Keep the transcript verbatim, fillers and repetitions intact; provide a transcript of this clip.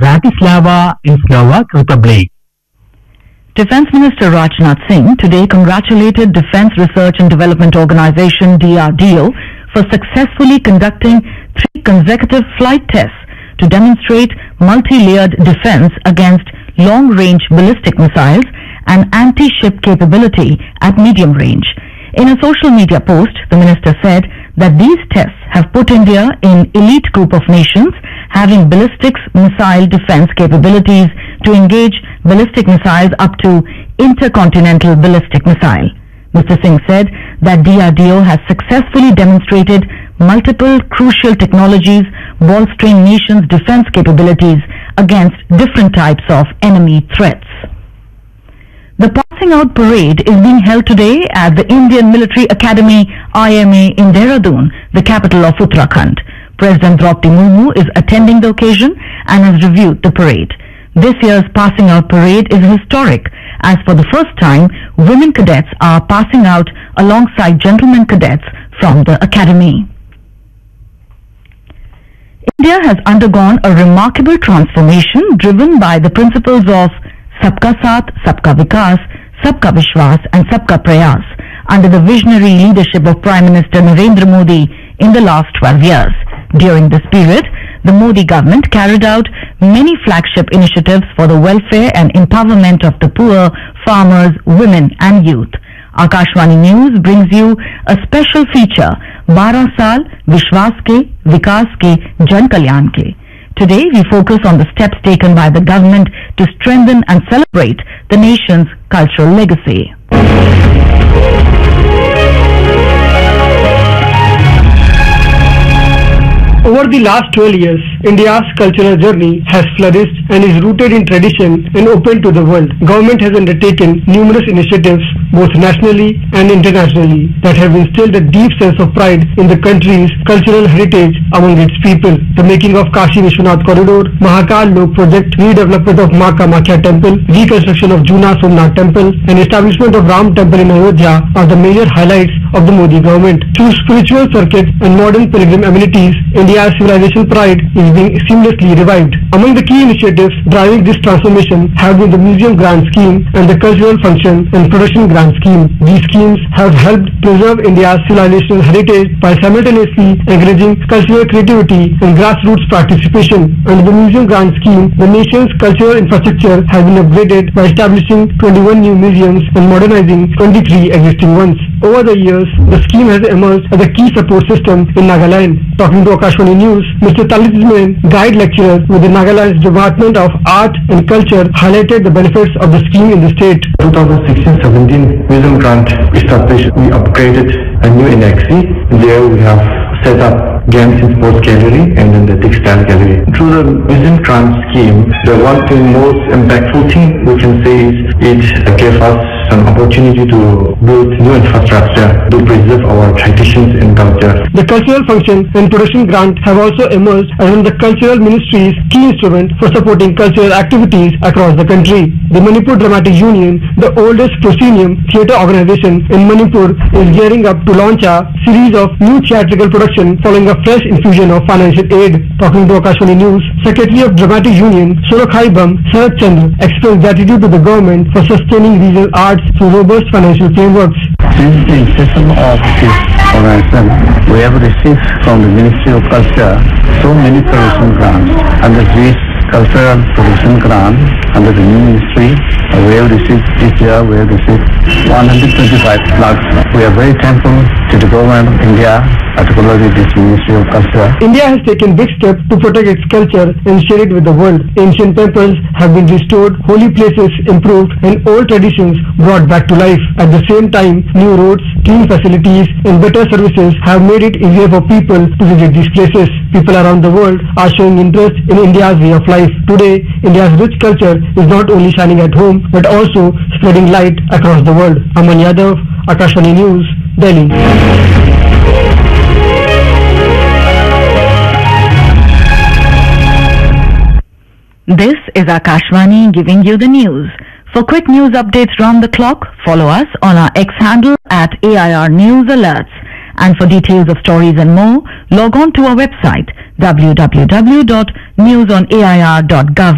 Bratislava in Slovak Republic. Defence Minister Rajnath Singh today congratulated Defence Research and Development Organisation D R D O for successfully conducting three consecutive flight tests to demonstrate multi-layered defence against long-range ballistic missiles and anti-ship capability at medium range. In a social media post, the minister said that these tests have put India in elite group of nations having ballistics missile defence capabilities to engage ballistic missiles up to intercontinental ballistic missile. Mister Singh said that D R D O has successfully demonstrated multiple crucial technologies bolstering nations' defence capabilities against different types of enemy threats. The passing out parade is being held today at the Indian Military Academy I M A in Dehradun, the capital of Uttarakhand. President Draupadi Murmu is attending the occasion and has reviewed the parade. This year's passing out parade is historic, as for the first time, women cadets are passing out alongside gentlemen cadets from the academy. India has undergone a remarkable transformation driven by the principles of Sabka Saath, Sabka Vikas, Sabka Vishwas and Sabka Prayas under the visionary leadership of Prime Minister Narendra Modi in the last twelve years. During this period, the Modi government carried out many flagship initiatives for the welfare and empowerment of the poor, farmers, women and youth. Akashvani News brings you a special feature, बारह साल विश्वास के विकास के जन कल्याण के. Today we focus on the steps taken by the government to strengthen and celebrate the nation's cultural legacy. Over the last twelve years, India's cultural journey has flourished and is rooted in tradition and open to the world. Government has undertaken numerous initiatives, both nationally and internationally, that have instilled a deep sense of pride in the country's cultural heritage among its people. The making of Kashi Vishwanath Corridor, Mahakal Lok Project, redevelopment of Maa Kamakhya Temple, reconstruction of Juna Somnath Temple, and establishment of Ram Temple in Ayodhya are the major highlights of the Modi government. Through spiritual circuits and modern pilgrim amenities, India's civilization pride is being seamlessly revived. Among the key initiatives driving this transformation have been the Museum Grant Scheme and the Cultural Function and Production Grant Scheme. These schemes have helped preserve India's civilizational heritage by simultaneously encouraging cultural creativity and grassroots participation. Under the Museum Grant Scheme, the nation's cultural infrastructure has been upgraded by establishing twenty-one new museums and modernizing twenty-three existing ones. Over the years, the scheme has emerged as a key support system in Nagaland. Talking to Akashvani News, Mister Talizman, guide lecturer with the Nagaland's Department of Art and Culture, highlighted the benefits of the scheme in the state. twenty sixteen seventeen Museum Grant established, we upgraded a new Nexi. There we have set up games and sports gallery and then the textile gallery. Through the Museum Grant scheme, the one thing most impactful thing we can say is it gave us an opportunity to build new infrastructure to preserve our traditions and culture. The Cultural Function and Production Grant have also emerged as one of the Cultural Ministry's key instrument for supporting cultural activities across the country. The Manipur Dramatic Union, the oldest proscenium theatre organization in Manipur, is gearing up to launch a series of new theatrical production following a fresh infusion of financial aid. Talking to Akashvani News, Secretary of Dramatic Union, Surakhai Bam Sarat Chandra, expressed gratitude to the government for sustaining regional arts through robust financial frameworks. Since the inception of this organization, we have received from the Ministry of Culture so many production grants. Under this Cultural Production Grant, under the new ministry, we have received this year, we have received one hundred twenty-five lakhs. We are very thankful to the government of India, particularly this Ministry of Culture. India has taken big steps to protect its culture and share it with the world. Ancient temples have been restored, holy places improved, and old traditions brought back to life. At the same time, new roads, clean facilities, and better services have made it easier for people to visit these places. People around the world are showing interest in India's way of life. Today, India's rich culture is not only shining at home, but also spreading light across the world. Aman Yadav, Akashvani News, Delhi. This is Akashvani giving you the news. For quick news updates round the clock, follow us on our X handle at A I R News Alerts. And for details of stories and more, log on to our website w w w dot news on a i r dot gov